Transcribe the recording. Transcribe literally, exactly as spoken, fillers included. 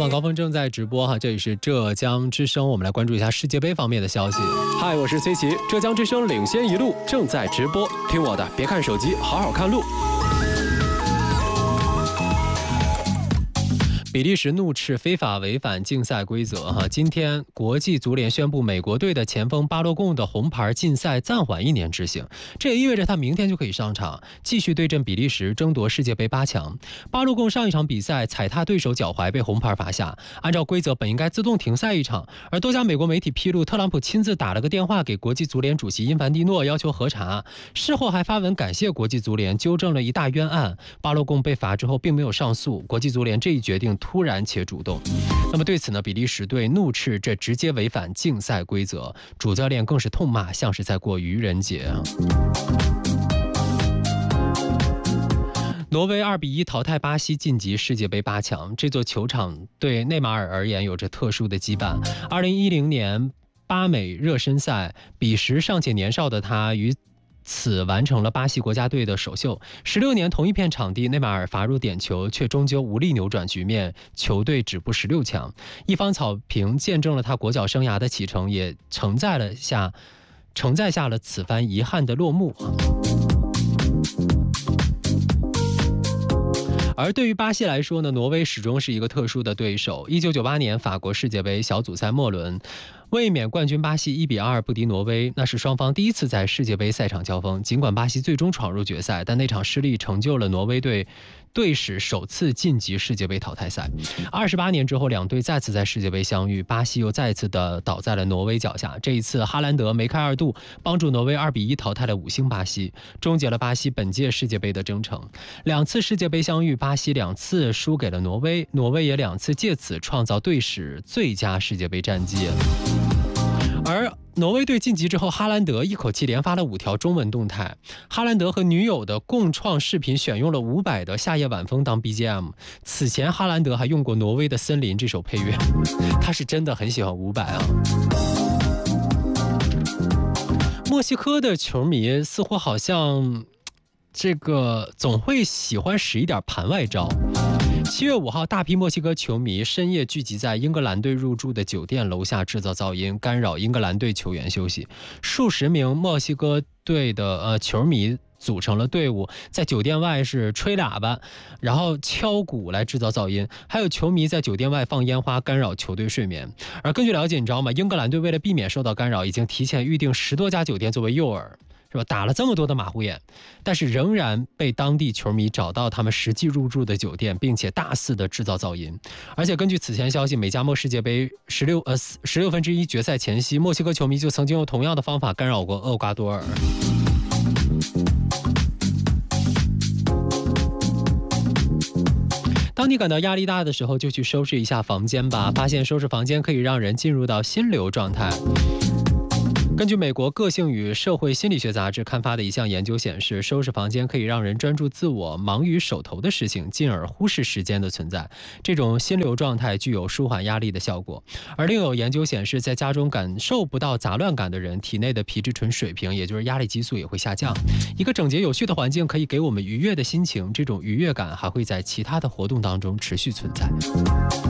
晚高峰正在直播哈，这里是浙江之声，我们来关注一下世界杯方面的消息。 嗨，我是崔琦，浙江之声领先一路正在直播，听我的，别看手机，好好看路。 比利时怒斥非法违反竞赛规则哈，今天国际足联宣布美国队的前锋巴洛贡的红牌禁赛暂缓一年执行，这也意味着他明天就可以上场继续对阵比利时争夺世界杯八强。巴洛贡上一场比赛踩踏对手脚踝被红牌罚下，按照规则本应该自动停赛一场，而多家美国媒体披露特朗普亲自打了个电话给国际足联主席因凡蒂诺要求核查，事后还发文感谢国际足联纠正了一大冤案。巴洛贡被罚之后并没有上诉，国际足联这一决定突然且主动。那么对此呢，比利时队怒斥这直接违反竞赛规则，主教练更是痛骂像是在过愚人节。挪威二比一淘汰巴西晋级世界杯八强，这座球场对内马尔而言有着特殊的羁绊。二零一零年巴美热身赛，彼时尚且年少的他与此完成了巴西国家队的首秀。十六年同一片场地，内马尔罚入点球，却终究无力扭转局面，球队止步十六强。一方草坪见证了他国脚生涯的启程，也承载了下承载下了此番遗憾的落幕。而对于巴西来说呢，挪威始终是一个特殊的对手。一九九八年法国世界杯小组赛末轮，卫冕冠军巴西一比二不敌挪威，那是双方第一次在世界杯赛场交锋。尽管巴西最终闯入决赛，但那场失利成就了挪威队队史首次晋级世界杯淘汰赛。二十八年之后，两队再次在世界杯相遇，巴西又再次的倒在了挪威脚下。这一次，哈兰德梅开二度，帮助挪威二比一淘汰了五星巴西，终结了巴西本届世界杯的征程。两次世界杯相遇，巴西两次输给了挪威，挪威也两次借此创造队史最佳世界杯战绩。而挪威队晋级之后，哈兰德一口气连发了五条中文动态。哈兰德和女友的共创视频选用了伍佰的《夏夜晚风》当 B G M。此前，哈兰德还用过挪威的《森林》这首配乐，他是真的很喜欢伍佰啊。墨西哥的球迷似乎好像这个总会喜欢使一点盘外招。七月五号，大批墨西哥球迷深夜聚集在英格兰队入住的酒店楼下制造噪音，干扰英格兰队球员休息。数十名墨西哥队的呃球迷组成了队伍，在酒店外是吹喇叭，然后敲鼓来制造噪音，还有球迷在酒店外放烟花，干扰球队睡眠。而根据了解，你知道吗？英格兰队为了避免受到干扰，已经提前预订十多家酒店作为诱饵。是吧？打了这么多的马虎眼，但是仍然被当地球迷找到他们实际入住的酒店，并且大肆的制造噪音。而且根据此前消息，美加墨世界杯十六呃十六分之一决赛前夕，墨西哥球迷就曾经用同样的方法干扰过厄瓜多尔。当你感到压力大的时候，就去收拾一下房间吧，发现收拾房间可以让人进入到心流状态。根据美国个性与社会心理学杂志刊发的一项研究显示，收拾房间可以让人专注自我，忙于手头的事情，进而忽视时间的存在。这种心流状态具有舒缓压力的效果。而另有研究显示，在家中感受不到杂乱感的人，体内的皮质醇水平，也就是压力激素也会下降。一个整洁有序的环境可以给我们愉悦的心情，这种愉悦感还会在其他的活动当中持续存在。